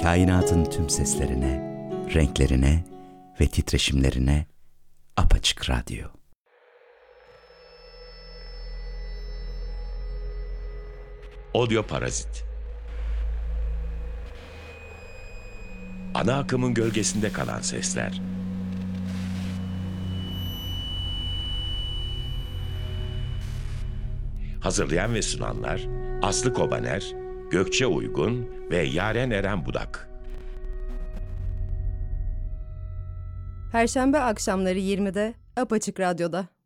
Kainatın tüm seslerine, renklerine ve titreşimlerine apaçık radyo. Audio Parazit. Ana akımın gölgesinde kalan sesler. Hazırlayan ve sunanlar Aslı Kobaner, Gökçe Uygun ve Yaren Eren Budak. Perşembe akşamları 20'de Apaçık Radyo'da.